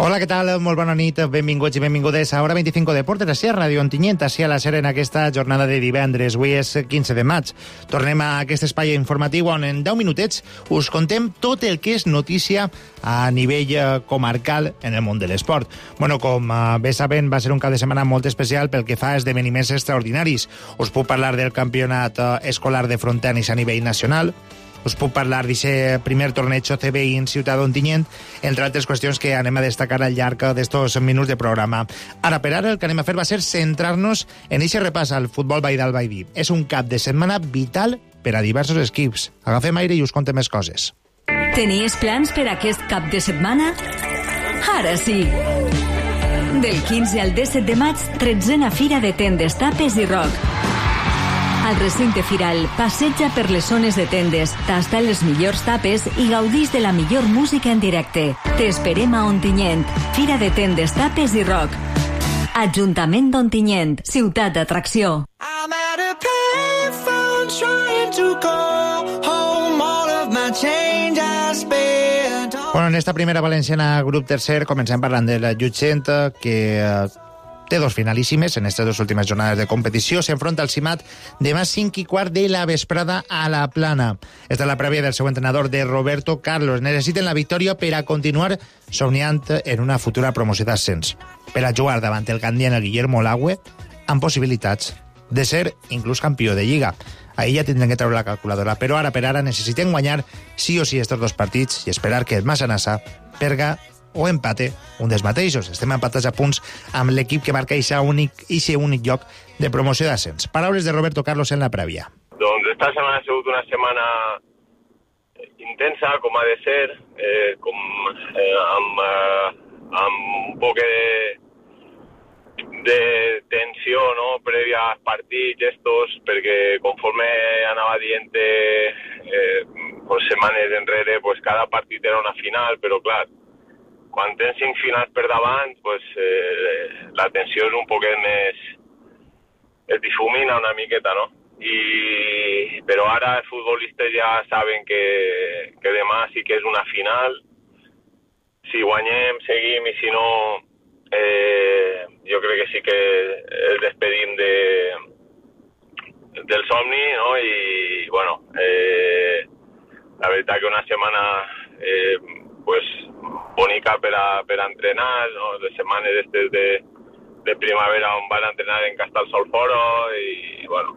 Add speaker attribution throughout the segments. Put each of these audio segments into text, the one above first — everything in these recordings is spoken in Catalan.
Speaker 1: Hola, què tal? Molt bona nit, benvinguts i benvingudes a Hora 25 Deportes, així a Ràdio Ontinyent, així a la SER en aquesta jornada de divendres. Avui és 15 de maig. Tornem a aquest espai informatiu on en 10 minutets us contem tot el que és notícia a nivell comarcal en el món de l'esport. Bueno, com bé saben, va ser un cap de setmana molt especial pel que fa a esdeveniments extraordinaris. Us puc parlar del campionat escolar de frontenis a nivell nacional, us puc parlar d'aquest primer torneig OCB en Ciutat d'Ontinyent, entre altres qüestions que anem a destacar al llarg d'estos minuts de programa. Ara, per ara, el que anem a fer va ser centrar-nos en aquest repàs al futbol Baidal-Baidí. És un cap de setmana vital per a diversos equips. Agafem aire i us contem més coses.
Speaker 2: Tenies plans per aquest cap de setmana? Ara sí! Del 15 al 17 de maig, 13a Fira de Tendes, Tapes i Rock. Al recinte firal, passeja per les zones de tendes, tasta les millors tapes i gaudís de la millor música en directe. T'esperem a Ontinyent, Fira de Tendes, Tapes i Rock. Ajuntament d'Ontinyent, ciutat d'atracció. I'm at a payphone trying to call home all of my change I spent.
Speaker 1: Bueno, en esta primera valenciana grup tercer comencem parlant de la Llutxent, que té dos finalíssimes en aquestes dues últimes jornades de competició. S'enfronta al Cimat demà 5:15 de la vesprada a la Plana. Esta és la prèvia del seu entrenador, de Roberto Carlos. Necessiten la victòria per a continuar somniant en una futura promoció d'ascens. Per a jugar davant el candiano Guillermo Lagüe, amb possibilitats de ser inclús campió de Lliga. Ahir ja tindrem que treure la calculadora, però ara per ara necessitem guanyar sí o sí estos dos partits i esperar que el Massanassa perga o empate un dels mateixos. Estem empatats a punts amb l'equip que marca aquest únic lloc de promoció d'ascens. Paraules de Roberto Carlos en la prèvia.
Speaker 3: Doncs esta setmana ha sigut una setmana intensa, com ha de ser, amb un poc de tensió, no?, prèvia als partits estos, perquè conforme anava dient setmanes enrere, pues cada partit era una final, però clar, quan tens 5 finals per davant, pues, la tensió és un poquet més... es difumina una miqueta, no? Però ara els futbolistes ja saben que demà sí que és una final. Si guanyem, seguim, i si no, jo crec que sí que el despedim del somni, no? I, bueno, la veritat que una setmana... pues bonica per a entrenar, no? Les setmanes estes de primavera on van entrenar en Castal Solforo i, bueno,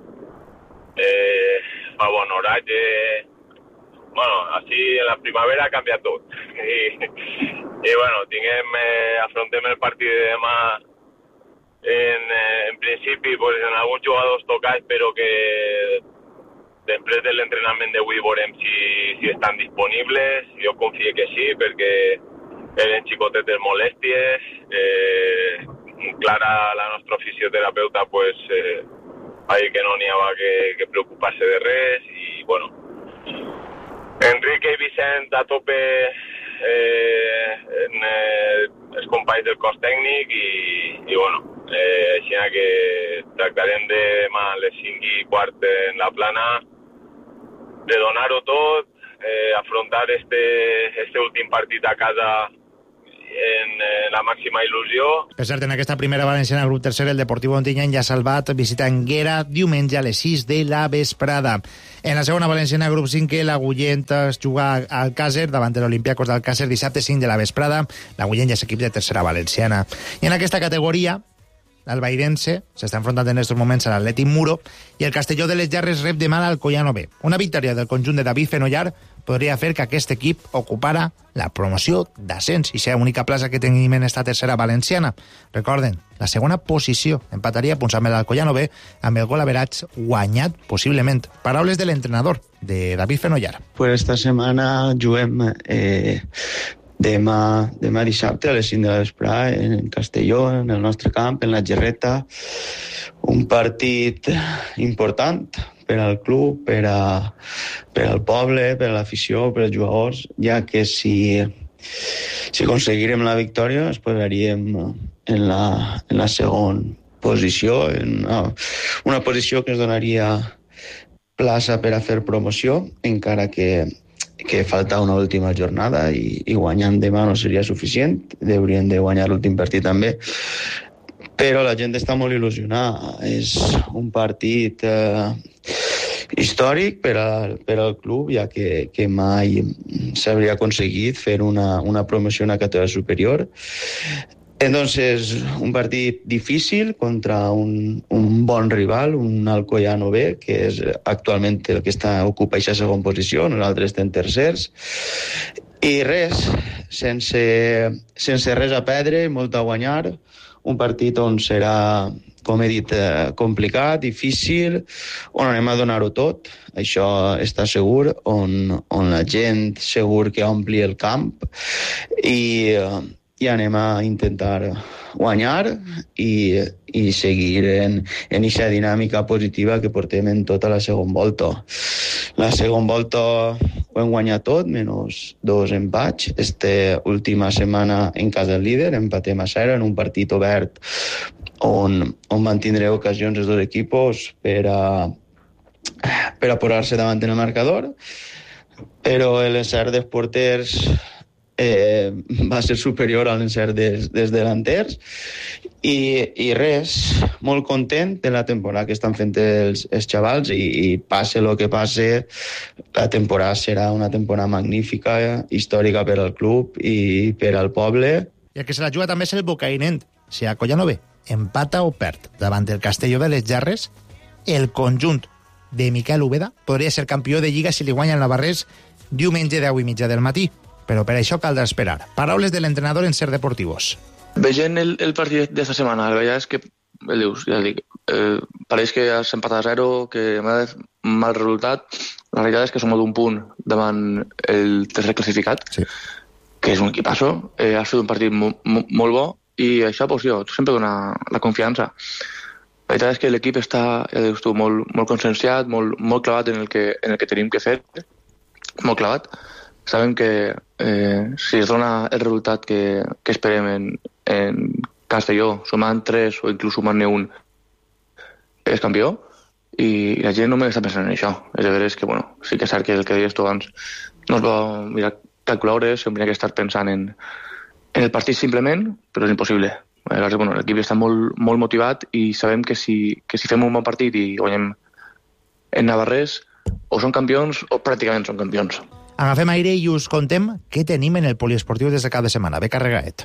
Speaker 3: fa bon horatge. Bueno, així en la primavera ha canviat tot. I bueno, afrontem el partit de demà en principi pues, en alguns jugadors tocats, però que després de l'entrenament d'avui veurem si estan disponibles. Jo confio que sí, perquè eren xicotetes molèsties. Clara, la nostra fisioterapeuta, pues, va dir que no n'hi havia que preocupar-se de res. I, bueno, Enrique i Vicent a tope en els companys del cos tècnic i bueno, així que tractarem demà a les 5:15 en la Plana de donar-ho tot, afrontar este últim partit a casa en la màxima il·lusió.
Speaker 1: Per cert, en aquesta primera valenciana grup tercer, el Deportiu Ontinyent ja ha salvat visita Anguera diumenge a les 6 de la vesprada. En la segona valenciana grup 5, l'Agullent es juga al Càcer davant de l'Olimpiakos del Càcer dissabte 5 de la vesprada. L'Agullent ja és equip de tercera valenciana. I en aquesta categoria, l'Albairense s'està enfrontant en aquests moments a l'Atlètic Muro i el Castelló de les Llarres rep demà l'Alcoyano B. Una victòria del conjunt de David Fenollar podria fer que aquest equip ocupara la promoció d'ascens i ser l'única plaça que tenim en esta tercera valenciana. Recorden, la segona posició empataria punts amb l'Alcoyano B amb el gol average guanyat possiblement. Paraules de l'entrenador, de David Fenollar.
Speaker 4: Pues esta setmana juguem demà dissabte a les 5 de la vesprada en Castelló, en el nostre camp, en la Gerreta. Un partit important per al club, per al poble, per a l'afició, per als jugadors, ja que si aconseguirem la victòria es posaríem en la segona posició, en una posició que ens donaria plaça per a fer promoció, encara que que falta una última jornada i guanyant demà no seria suficient, haurien de guanyar l'últim partit també, però la gent està molt il·lusionada. És un partit històric per al club, ja que mai s'hauria aconseguit fer una promoció a una categoria superior. Entonces, un partit difícil contra un bon rival, un Alcoyano B, que és actualment el que ocupa aquesta segona posició, nosaltres estem tercers. I res, sense res a perdre, molt a guanyar, un partit on serà, com he dit, complicat, difícil, on anem a donar-ho tot, això està segur, on la gent segur que ompli el camp i anem a intentar guanyar i seguir en aquesta dinàmica positiva que portem en tota la segona volta. La segona volta ho hem guanyat tot, menys 2 empats. Esta última setmana en casa del líder, empatem a 0 en un partit obert on van tindre ocasions els dos equipos per a posar-se davant en el marcador, però l'encert dels porters va ser superior a l'encert dels delanters i res, molt content de la temporada que estan fent els xavals i passe el que passe, la temporada serà una temporada magnífica, històrica per al club i per al poble.
Speaker 1: I el que se la juga també és el Bocairent. Si Alcoyano B empata o perd davant del Castelló de les Jarres, el conjunt de Miquel Úbeda podria ser campió de Lliga si li guanya el Navarrés diumenge de 10:30 del matí. Però per això caldrà esperar. Paraules de l'entrenador en Ser Deportivos.
Speaker 5: Veient el partit d'esta setmana, la veritat és que, ja dic, pareix que has empatat a 0, que m'ha de mal resultat. La veritat és que som d'un punt davant el tercer classificat, sí, que és un equipasso. Ha sigut un partit molt bo i això, pues, sempre dona la confiança. La veritat és que l'equip està, ja dius tu, molt conscienciat, molt clavat en el que tenim que fer, molt clavat. Sabem que si es dona el resultat que esperem en Castelló, sumant 3 o inclús sumant-ne 1, és campió, i la gent només està pensant en això. És a dir, que, bueno, sí que és cert que el que deies tu abans no es va mirar calcular hores, hauria que estar pensant en el partit simplement, però és impossible. Llavors, bueno, l'equip està molt motivat i sabem que si fem un bon partit i guanyem en Navarrés, o són campions o pràcticament són campions.
Speaker 1: Agafem aire i us contem què tenim en el poliesportiu des de cada setmana. Beca Regaet.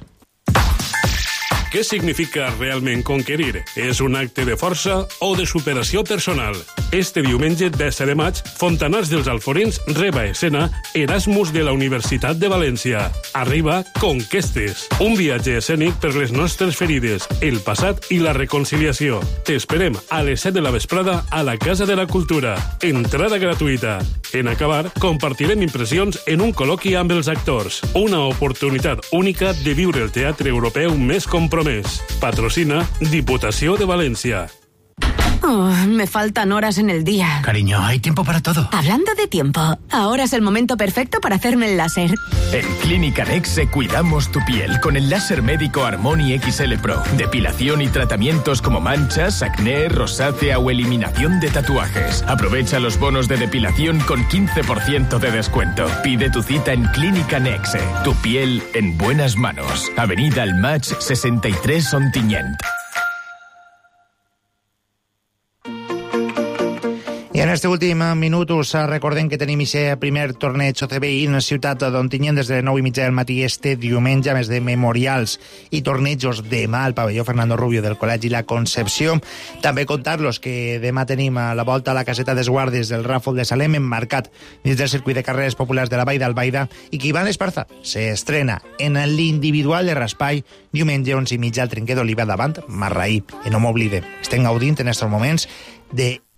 Speaker 6: Què significa realment conquerir? És un acte de força o de superació personal? Este diumenge 10 de maig, Fontanars dels Alforins reba a escena Erasmus de la Universitat de València. Arriba Conquestes, un viatge escènic per les nostres ferides, el passat i la reconciliació. T'esperem a les 7 de la vesprada a la Casa de la Cultura. Entrada gratuïta. En acabar, compartirem impressions en un col·loqui amb els actors. Una oportunitat única de viure el teatre europeu més compromès. Patrocina Diputació de Valencia.
Speaker 7: Oh, me faltan horas en el día.
Speaker 8: Cariño, hay tiempo para todo.
Speaker 7: Hablando de tiempo, ahora es el momento perfecto para hacerme el láser.
Speaker 9: En Clínica Nexe cuidamos tu piel con el láser médico Harmony XL Pro. Depilación y tratamientos como manchas, acné, rosácea o eliminación de tatuajes. Aprovecha los bonos de depilación con 15% de descuento. Pide tu cita en Clínica Nexe. Tu piel en buenas manos. Avenida El Maig 63 Ontinyent.
Speaker 1: I en este últim minut us recordem que tenim aquest primer torneig OCB en la ciutat d'Ontinyent des de 9:30 del matí este diumenge, a més de memorials i tornejos demà al pavelló Fernando Rubio del Col·legi La Concepció. També contar-los que demà tenim a la volta a la caseta dels guardes del Ràfol de Salem emmarcat dins del circuit de carreres populars de la Vall d'Albaida i que Iván Esparza s'estrena en l'individual de raspall diumenge 11:30 al Trinquer d'Oliva davant Marraí. I no m'oblide, estem gaudint en aquests moments de